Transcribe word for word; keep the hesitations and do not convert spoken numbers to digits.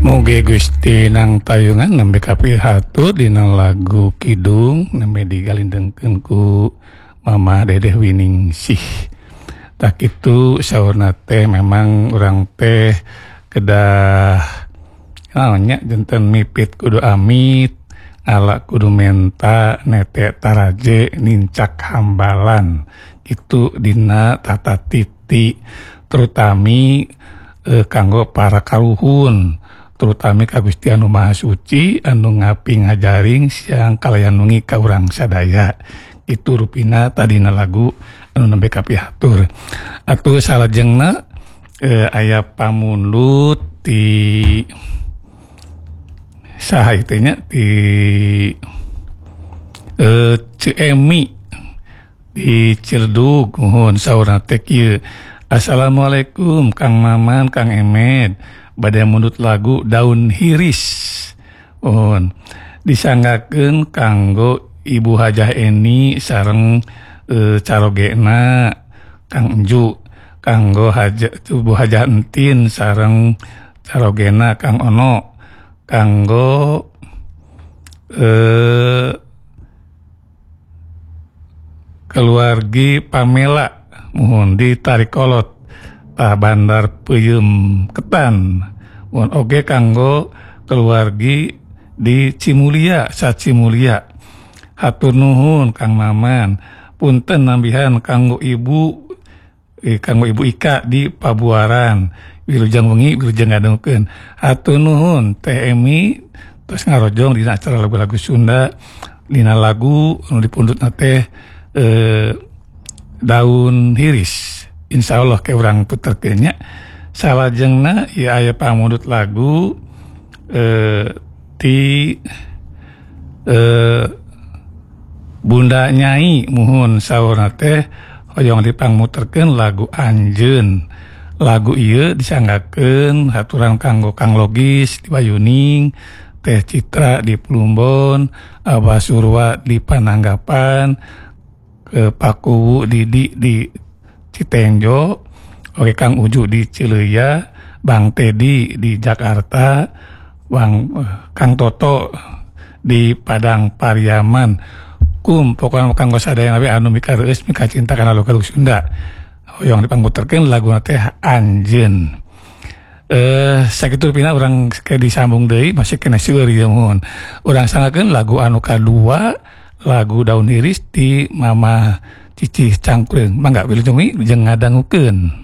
Mugi Gusti nang tayungan nembe kapihatur dina lagu kidung nembe digalindengkeun ku Mama Dedeh Winingsih. Tak itu saurna teh memang urang teh kedah naonnya janten mipit kudu amit, ala kudu menta, nete taraje nincak hambalan. Itu dina tata titi terutami eh, kanggo para kaluhun, terutama ka Gusti anu Maha Suci anu ngapi ngajaring siang kalayanungi ka urang sadaya. Itu rupina tadina lagu anu nembe kapihatur. Atuh salajengna eh, aya pamulut ti saha ieu nya ti eh, Ciemi di Ciledug. Nuhun saurna teh kieu. Assalamualaikum Kang Maman, Kang Emed. Bade mundut lagu Daun Hiris. Nuhun. Disanggakeun kanggo Ibu Hajah Eni sareng e, carogena Kang Enju, kanggo Hajah Ibu Hajah Entin sareng carogena Kang Ono, kanggo e, keluargi Pamela mohon di Tarikolot Pak Bandar Peuyeum Ketan. Mohon oge kanggo keluargi di Cimulia, sa Cimulia. Hatur nuhun Kang Maman. Punten nambihan kanggo ibu eh, kanggo Ibu Ika di Pabuaran. Wilujeng wengi wilujeng ngadengkeun. Hatur nuhun Teh Emi terus ngarojong dina acara lagu-lagu Sunda dina lagu anu dipundutna teh eh, Daun Hiris. Insyaallah ke urang puterkeun nya. Salajengna ieu aya pamundut lagu eh, ti eh, Bunda Nyai muhun saurna teh hoyong dipangmuterkeun lagu Anjeun. Lagu ieu disanggakeun haturan kanggo Kang Logis di Bayuning, Teh Citra di Plumbon, Abah Surwa di Pananggapan, ke Pakuwu Didi di Citenjo, oke Kang Uju di Cileuya, Bang Tedi di Jakarta, Bang Kang Toto di Padang Pariaman. Kum pokoknya kanggo sadaya nabi anu mika reus mika cinta kana lagu Sunda. Hoyong dipangmuterkeun lagu teh Anjeun. Eh sakitu pina urang ke disambung deui masih kena seueur ieu mohon. Urang sangakeun lagu anu kadua lagu Daun Hiris ti Mama Cici Cangkreung. Mangga wilujeng jeung ngadangukeun.